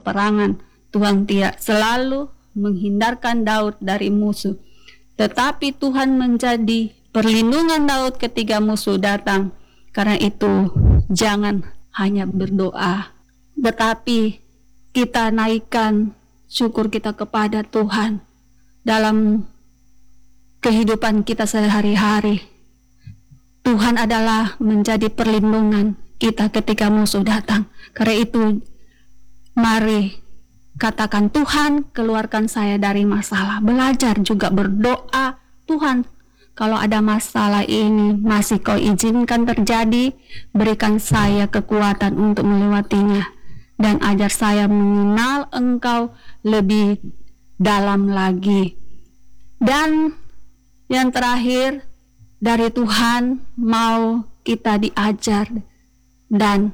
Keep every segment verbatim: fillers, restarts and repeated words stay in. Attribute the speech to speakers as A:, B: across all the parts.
A: peperangan. Tuhan tidak selalu menghindarkan Daud dari musuh, tetapi Tuhan menjadi perlindungan Daud ketika musuh datang. Karena itu jangan hanya berdoa, tetapi kita naikkan syukur kita kepada Tuhan dalam kehidupan kita sehari-hari. Tuhan adalah menjadi perlindungan kita ketika musuh datang. Karena itu mari katakan, Tuhan keluarkan saya dari masalah. Belajar juga berdoa, Tuhan kalau ada masalah ini masih kau izinkan terjadi, berikan saya kekuatan untuk melewatinya, dan ajar saya mengenal Engkau lebih dalam lagi. Dan yang terakhir, dari Tuhan mau kita diajar dan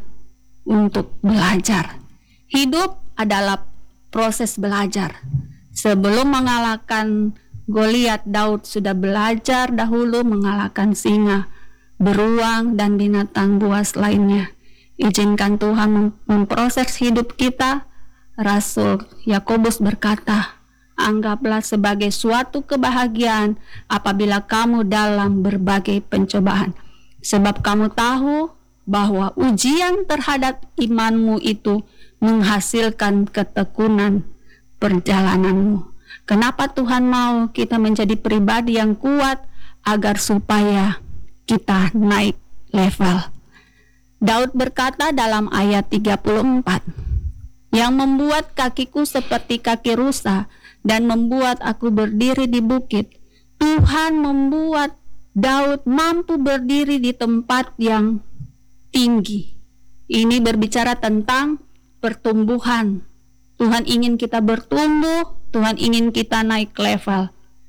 A: untuk belajar. Hidup adalah proses belajar. Sebelum mengalahkan Goliat, Daud sudah belajar dahulu mengalahkan singa, beruang, dan binatang buas lainnya. Izinkan Tuhan memproses hidup kita. Rasul Yakobus berkata, anggaplah sebagai suatu kebahagiaan apabila kamu dalam berbagai pencobaan, sebab kamu tahu bahwa ujian terhadap imanmu itu menghasilkan ketekunan perjalananmu. Kenapa Tuhan mau kita menjadi pribadi yang kuat? Agar supaya kita naik level. Daud berkata dalam ayat tiga puluh empat, yang membuat kakiku seperti kaki rusa dan membuat aku berdiri di bukit. Tuhan membuat Daud mampu berdiri di tempat yang tinggi. Ini berbicara tentang pertumbuhan. Tuhan ingin kita bertumbuh, Tuhan ingin kita naik level.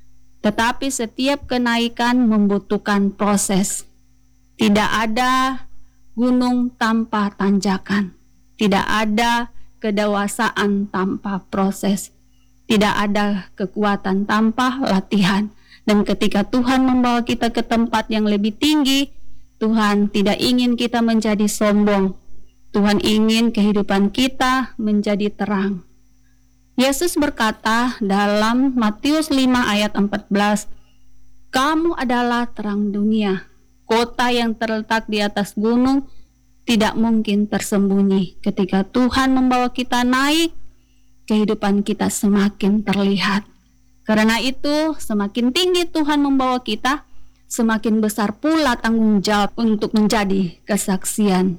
A: Tetapi setiap kenaikan membutuhkan proses. Tidak ada gunung tanpa tanjakan. Tidak ada kedewasaan tanpa proses. Tidak ada kekuatan tanpa latihan. Dan ketika Tuhan membawa kita ke tempat yang lebih tinggi, Tuhan tidak ingin kita menjadi sombong. Tuhan ingin kehidupan kita menjadi terang. Yesus berkata dalam Matius lima ayat empat belas, kamu adalah terang dunia. Kota yang terletak di atas gunung tidak mungkin tersembunyi. Ketika Tuhan membawa kita naik, kehidupan kita semakin terlihat. Karena itu, semakin tinggi Tuhan membawa kita, semakin besar pula tanggung jawab untuk menjadi kesaksian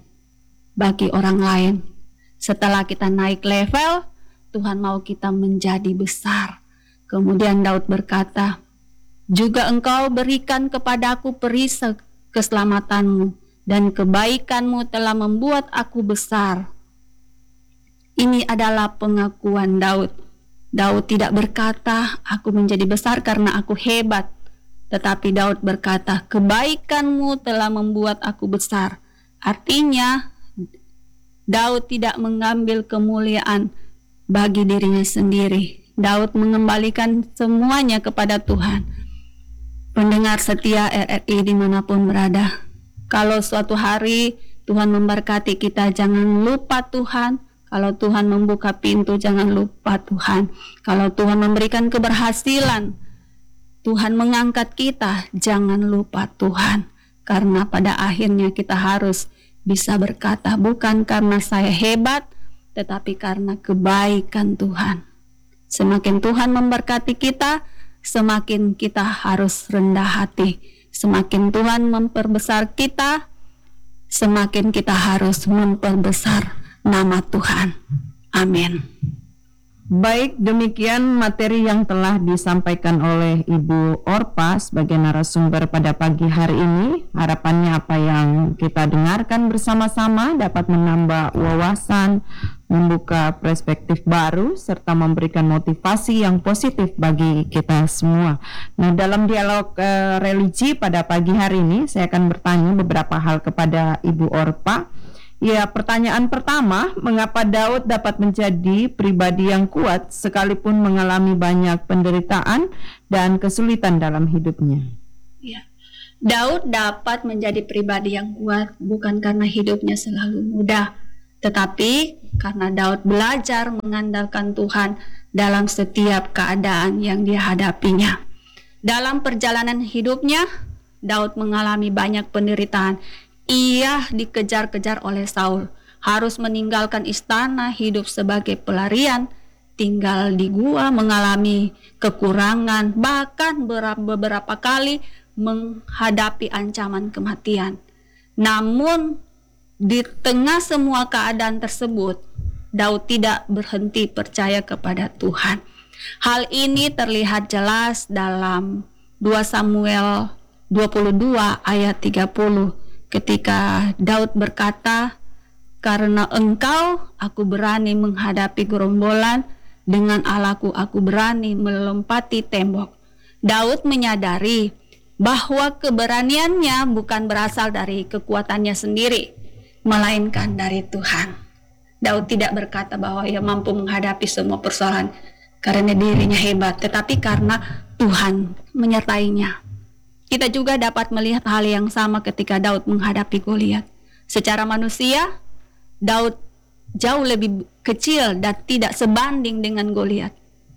A: bagi orang lain. Setelah kita naik level, Tuhan mau kita menjadi besar. Kemudian Daud berkata, juga engkau berikan kepadaku perisai keselamatanmu, dan kebaikanmu telah membuat aku besar. Ini adalah pengakuan Daud. Daud tidak berkata, aku menjadi besar karena aku hebat. Tetapi Daud berkata, kebaikanmu telah membuat aku besar. Artinya, Daud tidak mengambil kemuliaan bagi dirinya sendiri. Daud mengembalikan semuanya kepada Tuhan. Pendengar setia R R I dimanapun berada, kalau suatu hari Tuhan memberkati kita, jangan lupa Tuhan. Kalau Tuhan membuka pintu, jangan lupa Tuhan. Kalau Tuhan memberikan keberhasilan, Tuhan mengangkat kita, jangan lupa Tuhan. Karena pada akhirnya kita harus bisa berkata, bukan karena saya hebat, tetapi karena kebaikan Tuhan. Semakin Tuhan memberkati kita, semakin kita harus rendah hati. Semakin Tuhan memperbesar kita, semakin kita harus memperbesar nama Tuhan. Amin.
B: Baik, demikian materi yang telah disampaikan oleh Ibu Orpa sebagai narasumber pada pagi hari ini. Harapannya apa yang kita dengarkan bersama-sama dapat menambah wawasan, membuka perspektif baru, serta memberikan motivasi yang positif bagi kita semua. Nah, dalam dialog uh, religi pada pagi hari ini, saya akan bertanya beberapa hal kepada Ibu Orpa. Ya, pertanyaan pertama, mengapa Daud dapat menjadi pribadi yang kuat sekalipun mengalami banyak penderitaan dan kesulitan dalam hidupnya?
A: Ya, Daud dapat menjadi pribadi yang kuat bukan karena hidupnya selalu mudah, Tetapi karena Daud belajar mengandalkan Tuhan dalam setiap keadaan yang dihadapinya. Dalam perjalanan hidupnya, Daud mengalami banyak penderitaan. Ia dikejar-kejar oleh Saul, harus meninggalkan istana, hidup sebagai pelarian, tinggal di gua, mengalami kekurangan, bahkan beberapa kali menghadapi ancaman kematian. Namun di tengah semua keadaan tersebut, Daud tidak berhenti percaya kepada Tuhan. Hal ini terlihat jelas dalam dua Samuel dua puluh dua ayat tiga puluh, ketika Daud berkata, "Karena engkau, aku berani menghadapi gerombolan, dengan Allahku aku berani melompati tembok." Daud menyadari bahwa keberaniannya bukan berasal dari kekuatannya sendiri, melainkan dari Tuhan. Daud tidak berkata bahwa ia mampu menghadapi semua persoalan karena dirinya hebat, tetapi karena Tuhan menyertainya. Kita juga dapat melihat hal yang sama ketika Daud menghadapi Goliat. Secara manusia, Daud jauh lebih kecil dan tidak sebanding dengan Goliat.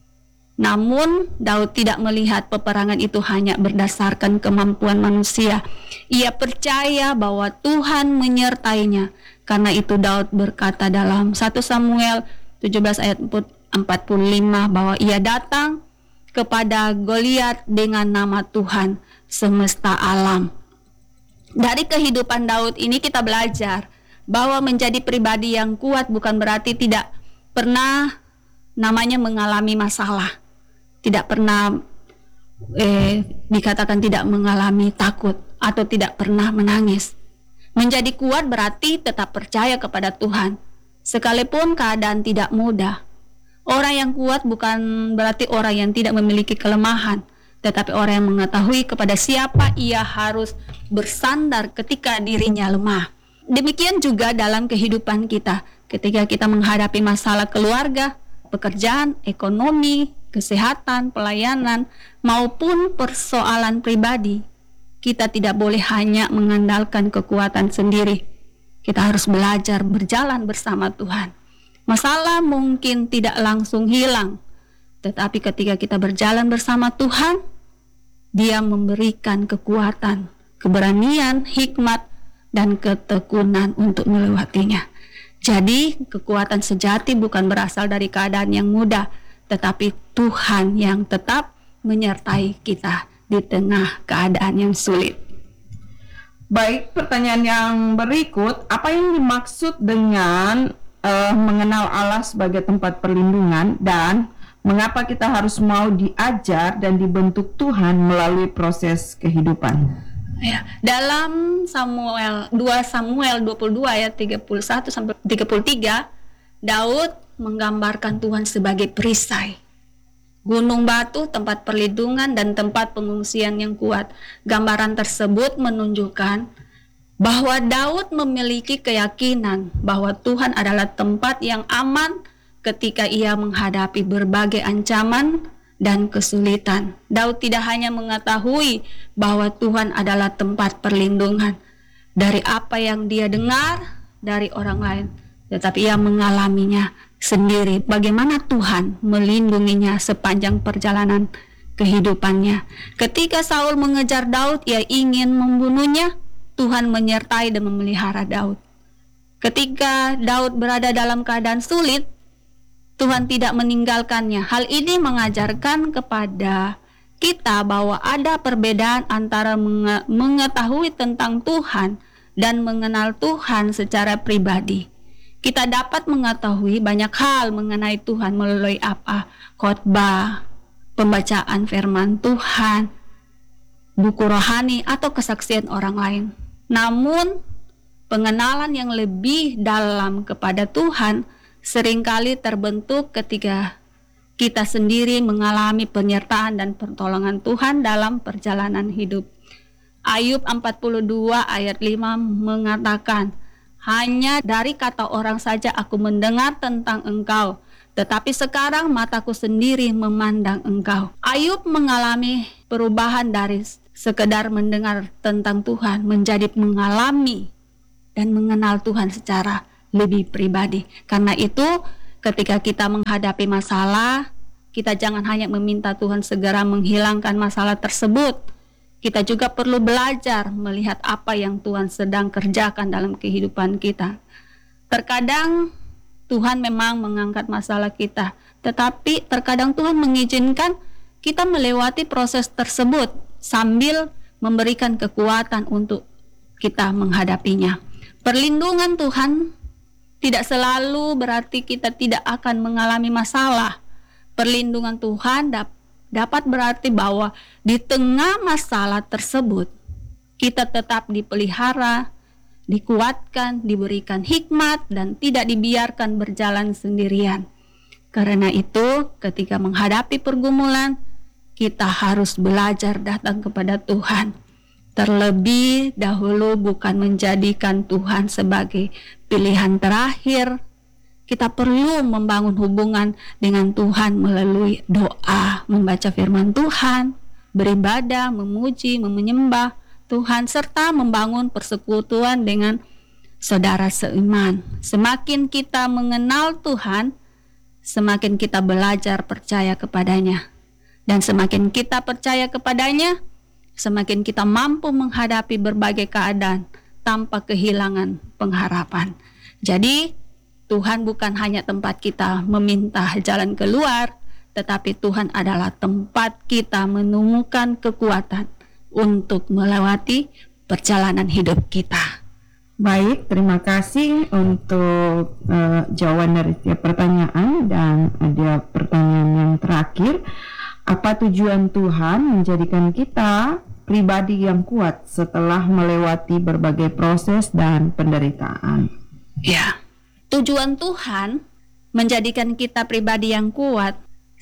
A: Namun, Daud tidak melihat peperangan itu hanya berdasarkan kemampuan manusia. Ia percaya bahwa Tuhan menyertainya. Karena itu Daud berkata dalam satu Samuel tujuh belas ayat empat puluh lima bahwa ia datang kepada Goliat dengan nama Tuhan semesta alam. Dari kehidupan Daud ini kita belajar bahwa menjadi pribadi yang kuat bukan berarti tidak pernah namanya mengalami masalah, tidak pernah eh, dikatakan tidak mengalami takut atau tidak pernah menangis. Menjadi kuat berarti tetap percaya kepada Tuhan, sekalipun keadaan tidak mudah. Orang yang kuat bukan berarti orang yang tidak memiliki kelemahan, tetapi orang yang mengetahui kepada siapa ia harus bersandar ketika dirinya lemah. Demikian juga dalam kehidupan kita, ketika kita menghadapi masalah keluarga, pekerjaan, ekonomi, kesehatan, pelayanan, maupun persoalan pribadi, kita tidak boleh hanya mengandalkan kekuatan sendiri. Kita harus belajar berjalan bersama Tuhan. Masalah mungkin tidak langsung hilang, tetapi ketika kita berjalan bersama Tuhan, Dia memberikan kekuatan, keberanian, hikmat, dan ketekunan untuk melewatinya. Jadi, kekuatan sejati bukan berasal dari keadaan yang mudah, tetapi Tuhan yang tetap menyertai kita di tengah keadaan yang sulit.
B: Baik, pertanyaan yang berikut, apa yang dimaksud dengan Uh, mengenal Allah sebagai tempat perlindungan, dan mengapa kita harus mau diajar dan dibentuk Tuhan melalui proses kehidupan?
A: Ya, dalam Samuel dua Samuel dua puluh dua ayat tiga puluh satu sampai tiga puluh tiga, Daud menggambarkan Tuhan sebagai perisai, gunung batu, tempat perlindungan, dan tempat pengungsian yang kuat. Gambaran tersebut menunjukkan bahwa Daud memiliki keyakinan bahwa Tuhan adalah tempat yang aman ketika ia menghadapi berbagai ancaman dan kesulitan. Daud tidak hanya mengetahui bahwa Tuhan adalah tempat perlindungan dari apa yang dia dengar dari orang lain, tetapi ia mengalaminya sendiri, bagaimana Tuhan melindunginya sepanjang perjalanan kehidupannya. Ketika Saul mengejar Daud, ia ingin membunuhnya, Tuhan menyertai dan memelihara Daud. Ketika Daud berada dalam keadaan sulit, Tuhan tidak meninggalkannya. Hal ini mengajarkan kepada kita bahwa ada perbedaan antara mengetahui tentang Tuhan dan mengenal Tuhan secara pribadi. Kita dapat mengetahui banyak hal mengenai Tuhan melalui apa? Khotbah, pembacaan firman Tuhan, buku rohani, atau kesaksian orang lain. Namun, pengenalan yang lebih dalam kepada Tuhan seringkali terbentuk ketika kita sendiri mengalami penyertaan dan pertolongan Tuhan dalam perjalanan hidup. Ayub empat puluh dua ayat lima mengatakan, "Hanya dari kata orang saja aku mendengar tentang Engkau, tetapi sekarang mataku sendiri memandang Engkau." Ayub mengalami perubahan dari sekedar mendengar tentang Tuhan menjadi mengalami dan mengenal Tuhan secara lebih pribadi. Karena itu ketika kita menghadapi masalah, kita jangan hanya meminta Tuhan segera menghilangkan masalah tersebut. Kita juga perlu belajar melihat apa yang Tuhan sedang kerjakan dalam kehidupan kita. Terkadang Tuhan memang mengangkat masalah kita, tetapi terkadang Tuhan mengizinkan kita melewati proses tersebut sambil memberikan kekuatan untuk kita menghadapinya. Perlindungan Tuhan tidak selalu berarti kita tidak akan mengalami masalah. Perlindungan Tuhan dap- dapat berarti bahwa di tengah masalah tersebut kita tetap dipelihara, dikuatkan, diberikan hikmat, dan tidak dibiarkan berjalan sendirian. Karena itu, ketika menghadapi pergumulan, kita harus belajar datang kepada Tuhan. Terlebih dahulu bukan menjadikan Tuhan sebagai pilihan terakhir. Kita perlu membangun hubungan dengan Tuhan melalui doa, membaca firman Tuhan, beribadah, memuji, menyembah Tuhan, serta membangun persekutuan dengan saudara seiman. Semakin kita mengenal Tuhan, semakin kita belajar percaya kepadanya. Dan semakin kita percaya kepadanya, semakin kita mampu menghadapi berbagai keadaan tanpa kehilangan pengharapan. Jadi, Tuhan bukan hanya tempat kita meminta jalan keluar, tetapi Tuhan adalah tempat kita menemukan kekuatan untuk melewati perjalanan hidup kita.
B: Baik, terima kasih untuk uh, jawaban dari setiap pertanyaan, dan ada pertanyaan yang terakhir. Apa tujuan Tuhan menjadikan kita pribadi yang kuat setelah melewati berbagai proses dan penderitaan?
A: Ya, tujuan Tuhan menjadikan kita pribadi yang kuat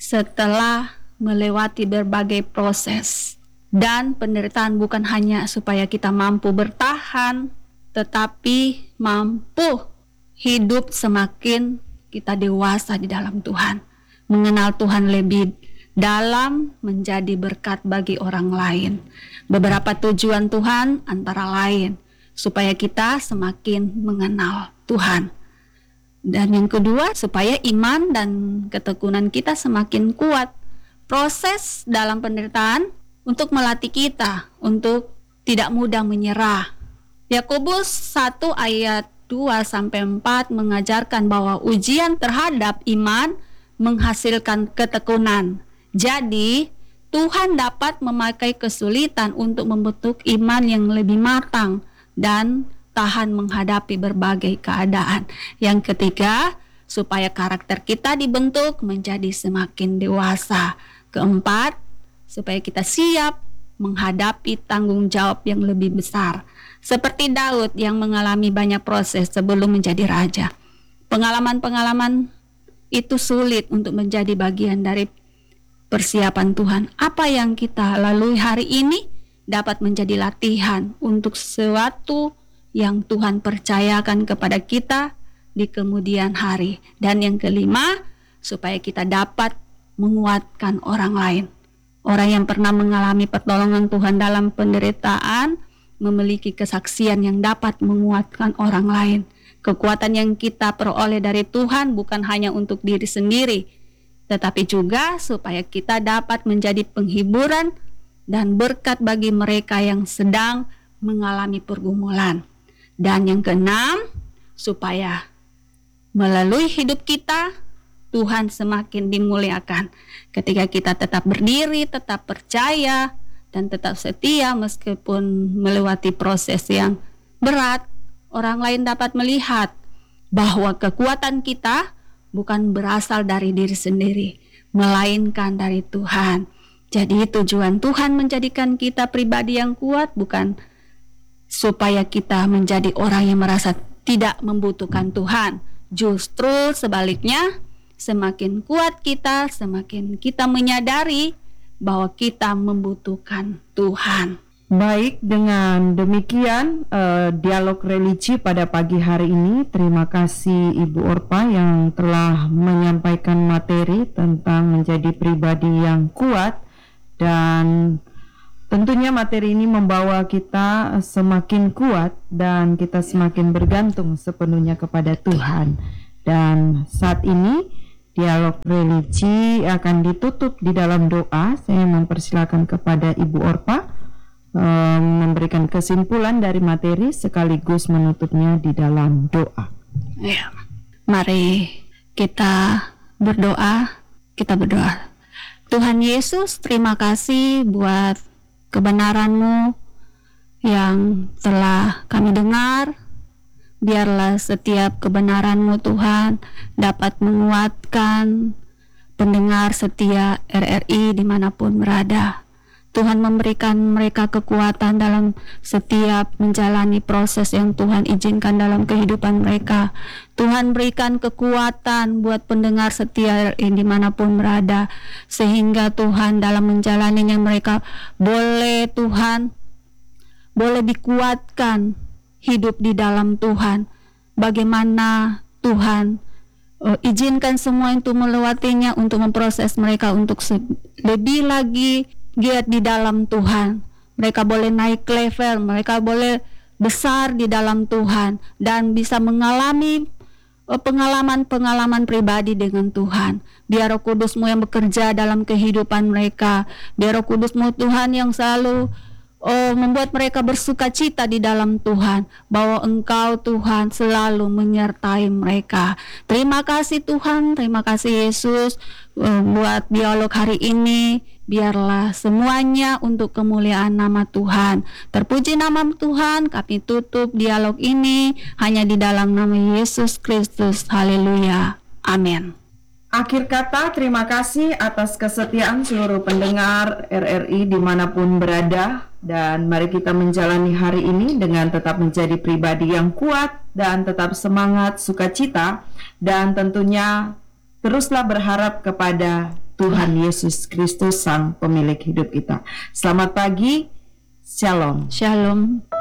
A: setelah melewati berbagai proses dan penderitaan, bukan hanya supaya kita mampu bertahan, tetapi mampu hidup semakin kita dewasa di dalam Tuhan, mengenal Tuhan lebih dalam, menjadi berkat bagi orang lain. Beberapa tujuan Tuhan antara lain supaya kita semakin mengenal Tuhan. Dan yang kedua, supaya iman dan ketekunan kita semakin kuat. Proses dalam penderitaan untuk melatih kita untuk tidak mudah menyerah. Yakobus satu ayat dua sampai empat mengajarkan bahwa ujian terhadap iman menghasilkan ketekunan. Jadi, Tuhan dapat memakai kesulitan untuk membentuk iman yang lebih matang dan tahan menghadapi berbagai keadaan. Yang ketiga, supaya karakter kita dibentuk menjadi semakin dewasa. Keempat, supaya kita siap menghadapi tanggung jawab yang lebih besar. Seperti Daud yang mengalami banyak proses sebelum menjadi raja. Pengalaman-pengalaman itu sulit untuk menjadi bagian dari persiapan Tuhan. Apa yang kita lalui hari ini dapat menjadi latihan untuk sesuatu yang Tuhan percayakan kepada kita di kemudian hari. Dan yang kelima, supaya kita dapat menguatkan orang lain. Orang yang pernah mengalami pertolongan Tuhan dalam penderitaan memiliki kesaksian yang dapat menguatkan orang lain. Kekuatan yang kita peroleh dari Tuhan bukan hanya untuk diri sendiri, tetapi juga supaya kita dapat menjadi penghiburan dan berkat bagi mereka yang sedang mengalami pergumulan. Dan yang keenam, supaya melalui hidup kita Tuhan semakin dimuliakan. Ketika kita tetap berdiri, tetap percaya, dan tetap setia meskipun melewati proses yang berat, orang lain dapat melihat bahwa kekuatan kita bukan berasal dari diri sendiri, melainkan dari Tuhan. Jadi tujuan Tuhan menjadikan kita pribadi yang kuat bukan supaya kita menjadi orang yang merasa tidak membutuhkan Tuhan. Justru sebaliknya, semakin kuat kita, semakin kita menyadari bahwa kita membutuhkan Tuhan.
B: Baik, dengan demikian uh, dialog religi pada pagi hari ini. Terima kasih Ibu Orpa yang telah menyampaikan materi tentang menjadi pribadi yang kuat, dan Tentunya materi ini membawa kita semakin kuat dan kita semakin bergantung sepenuhnya kepada Tuhan. Dan saat ini dialog religi akan ditutup di dalam doa. Saya mempersilakan kepada Ibu Orpa um, memberikan kesimpulan dari materi sekaligus menutupnya di dalam doa.
A: Ya, mari kita berdoa. Kita berdoa. Tuhan Yesus, terima kasih buat kebenaran-Mu yang telah kami dengar. Biarlah setiap kebenaran-Mu Tuhan dapat menguatkan pendengar setia R R I dimanapun berada. Tuhan memberikan mereka kekuatan dalam setiap menjalani proses yang Tuhan izinkan dalam kehidupan mereka. Tuhan berikan kekuatan buat pendengar setia R R I dimanapun berada, sehingga Tuhan dalam menjalaninya mereka boleh Tuhan, boleh dikuatkan hidup di dalam Tuhan. Bagaimana Tuhan uh, izinkan semua itu melewatinya untuk memproses mereka untuk se- lebih lagi giat di dalam Tuhan. Mereka boleh naik level, mereka boleh besar di dalam Tuhan dan bisa mengalami uh, pengalaman-pengalaman pribadi dengan Tuhan. Biar Roh Kudus-Mu yang bekerja dalam kehidupan mereka. Biar Roh Kudus-Mu Tuhan yang selalu Oh, membuat mereka bersuka cita di dalam Tuhan, bahwa Engkau Tuhan selalu menyertai mereka. Terima kasih Tuhan, terima kasih Yesus uh, buat dialog hari ini. Biarlah semuanya untuk kemuliaan nama Tuhan. Terpuji nama Tuhan. Kami tutup dialog ini hanya di dalam nama Yesus Kristus. Haleluya. Amin.
B: Akhir kata, terima kasih atas kesetiaan seluruh pendengar R R I dimanapun berada. Dan mari kita menjalani hari ini dengan tetap menjadi pribadi yang kuat dan tetap semangat, sukacita, dan tentunya teruslah berharap kepada Tuhan Yesus Kristus, Sang Pemilik hidup kita. Selamat pagi, Shalom.
A: Shalom.